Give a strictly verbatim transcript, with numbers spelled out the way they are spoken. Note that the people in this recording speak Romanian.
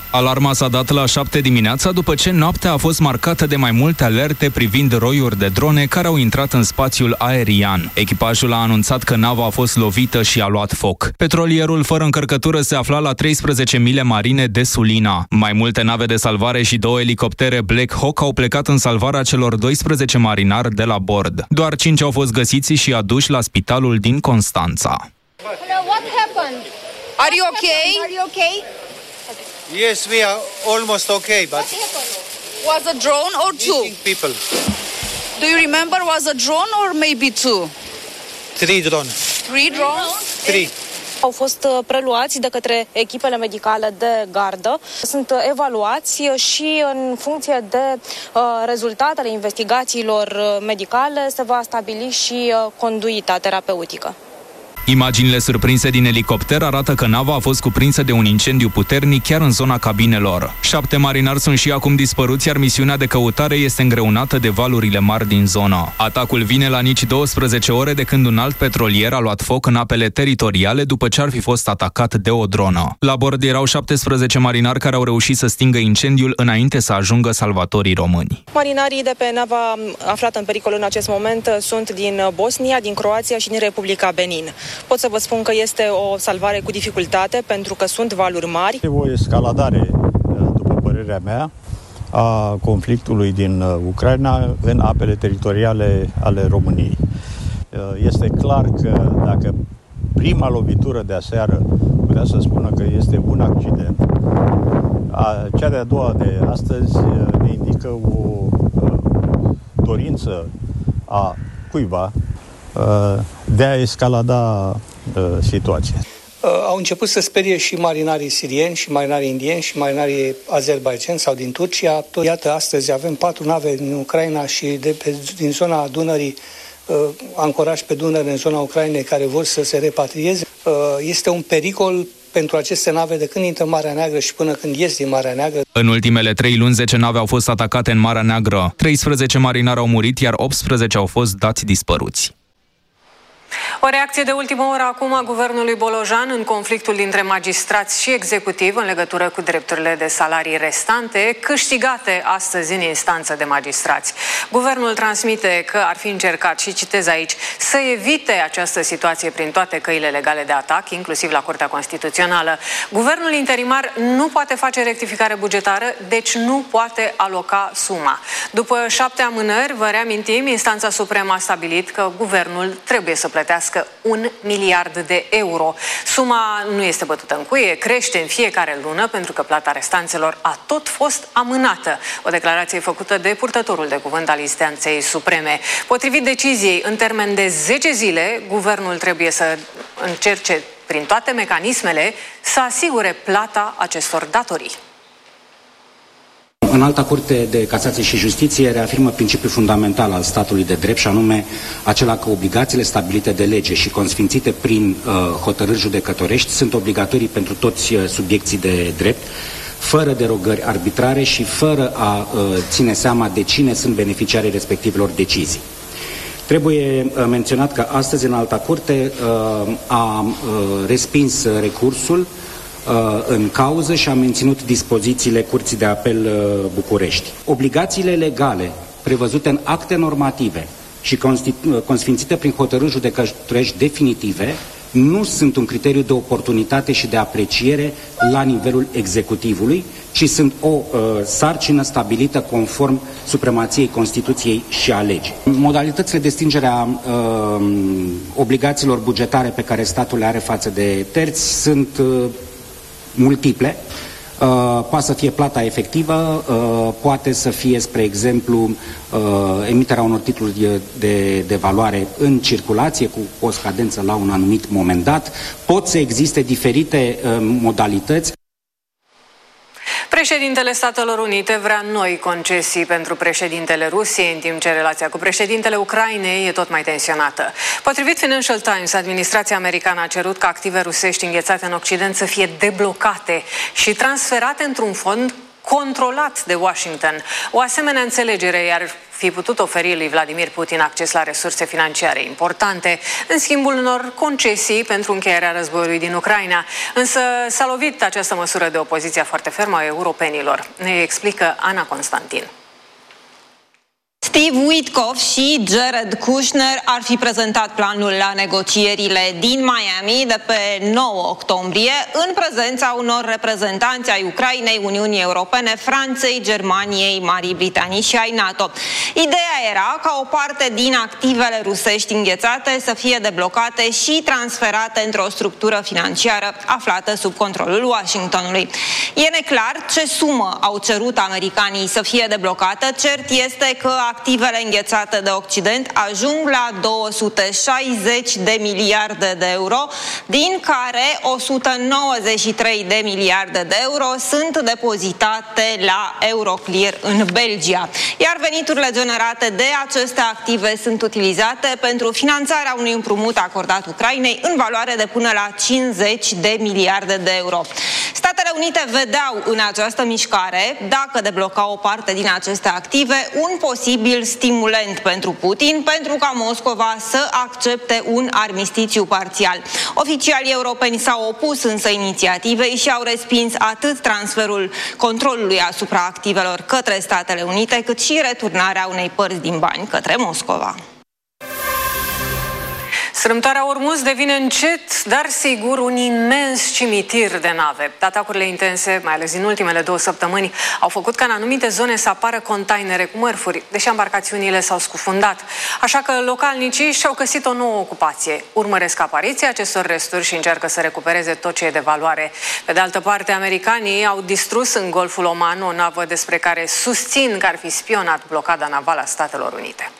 Alarma s-a dat la șapte dimineața după ce noaptea a fost marcată de mai multe alerte privind roiuri de drone care au intrat în spațiul aerian. Echipajul a anunțat că nava a fost lovită și a luat foc. Petrolierul fără încărcătură se afla la treisprezece mile marine de Sulina. Mai multe nave de salvare și două elicoptere Black Hawk au plecat în salvarea celor doisprezece marinari de la bord. Doar cinci au fost găsiți și aduși la spitalul din Constanța. What happened? Are you okay? Are you okay? Yes, we are almost okay, but Was a drone or two? people. Do you remember was a drone or maybe two? Three drones. Three drones? Three. Au fost preluați de către echipele medicale de gardă. Sunt evaluați și în funcție de uh, rezultatele investigațiilor medicale se va stabili și uh, conduita terapeutică. Imaginile surprinse din elicopter arată că nava a fost cuprinsă de un incendiu puternic chiar în zona cabinelor. Șapte marinari sunt și acum dispăruți, iar misiunea de căutare este îngreunată de valurile mari din zonă. Atacul vine la nici douăsprezece ore de când un alt petrolier a luat foc în apele teritoriale după ce ar fi fost atacat de o dronă. La bord erau șaptesprezece marinari care au reușit să stingă incendiul înainte să ajungă salvatorii români. Marinarii de pe nava aflată în pericol în acest moment sunt din Bosnia, din Croația și din Republica Benin. Pot să vă spun că este o salvare cu dificultate pentru că sunt valuri mari. O escaladare, după părerea mea, a conflictului din Ucraina în apele teritoriale ale României. Este clar că dacă prima lovitură de aseară putea să spună că este un accident, cea de-a doua de astăzi ne indică o dorință a cuiva de a escalada situația. Au început să sperie și marinarii sirieni, și marinarii indieni, și marinarii azerbaidjani sau din Turcia. Iată, astăzi avem patru nave din Ucraina și de pe, din zona Dunării, ancoraj pe Dunăre în zona Ucrainei, care vor să se repatrieze. Este un pericol pentru aceste nave de când intră în Marea Neagră și până când ies din Marea Neagră. În ultimele trei luni, zece nave au fost atacate în Marea Neagră. treisprezece marinari au murit, iar optsprezece au fost dați dispăruți. O reacție de ultimă oră acum a guvernului Bolojan în conflictul dintre magistrați și executiv în legătură cu drepturile de salarii restante, câștigate astăzi în instanță de magistrați. Guvernul transmite că ar fi încercat, și citez aici, să evite această situație prin toate căile legale de atac, inclusiv la Curtea Constituțională. Guvernul interimar nu poate face rectificare bugetară, deci nu poate aloca suma. După șapte amânări, vă reamintim, instanța supremă a stabilit că guvernul trebuie să plătească un miliard de euro. Suma nu este bătută în cuie, crește în fiecare lună pentru că plata restanțelor a tot fost amânată. O declarație făcută de purtătorul de cuvânt al instanței supreme. Potrivit deciziei, în termen de zece zile, guvernul trebuie să încerce prin toate mecanismele să asigure plata acestor datorii. Înalta Curte de Casație și Justiție reafirmă principiul fundamental al statului de drept, și anume acela că obligațiile stabilite de lege și consfințite prin uh, hotărâri judecătorești sunt obligatorii pentru toți uh, subiecții de drept, fără derogări arbitrare și fără a uh, ține seama de cine sunt beneficiarii respectivelor decizii. Trebuie uh, menționat că astăzi Înalta Curte uh, a uh, respins recursul în cauză și a menținut dispozițiile Curții de Apel București. Obligațiile legale prevăzute în acte normative și consfințite prin hotărâri judecătorești definitive nu sunt un criteriu de oportunitate și de apreciere la nivelul executivului, ci sunt o uh, sarcină stabilită conform supremației Constituției și a legii. Modalitățile de stingere a uh, obligațiilor bugetare pe care statul le are față de terți sunt uh, multiple. Uh, poate să fie plata efectivă, uh, poate să fie, spre exemplu, uh, emiterea unor titluri de, de, de valoare în circulație cu o scadență la un anumit moment dat. Pot să existe diferite uh, modalități. Președintele Statelor Unite vrea noi concesii pentru președintele Rusiei, în timp ce relația cu președintele Ucrainei e tot mai tensionată. Potrivit Financial Times, administrația americană a cerut ca active rusești înghețate în Occident să fie deblocate și transferate într-un fond controlat de Washington. O asemenea înțelegere i-ar fi putut oferi lui Vladimir Putin acces la resurse financiare importante, în schimbul unor concesii pentru încheierea războiului din Ucraina. Însă s-a lovit această măsură de opoziția foarte fermă a europenilor. Ne explică Ana Constantin. Steve Witkoff și Jared Kushner ar fi prezentat planul la negocierile din Miami de pe nouă octombrie, în prezența unor reprezentanți ai Ucrainei, Uniunii Europene, Franței, Germaniei, Marii Britanii și ai NATO. Ideea era ca o parte din activele rusești înghețate să fie deblocate și transferate într-o structură financiară aflată sub controlul Washingtonului. E neclar ce sumă au cerut americanii să fie deblocată. Cert este că activele înghețate de Occident ajung la două sute șaizeci de miliarde de euro, din care o sută nouăzeci și trei de miliarde de euro sunt depozitate la Euroclear în Belgia. Iar veniturile generate de aceste active sunt utilizate pentru finanțarea unui împrumut acordat Ucrainei în valoare de până la cincizeci de miliarde de euro. Statele Unite vedeau în această mișcare, dacă debloca o parte din aceste active, un posibil stimulent pentru Putin, pentru ca Moscova să accepte un armistițiu parțial. Oficialii europeni s-au opus însă inițiativei și au respins atât transferul controlului asupra activelor către Statele Unite, cât și returnarea unei părți din bani către Moscova. Strâmtoarea Ormuz devine încet, dar sigur, un imens cimitir de nave. Atacurile intense, mai ales din ultimele două săptămâni, au făcut ca în anumite zone să apară containere cu mărfuri, deși embarcațiunile s-au scufundat. Așa că localnicii și-au găsit o nouă ocupație. Urmăresc apariția acestor resturi și încearcă să recupereze tot ce e de valoare. Pe de altă parte, americanii au distrus în Golful Oman o navă despre care susțin că ar fi spionat blocada navală a Statelor Unite.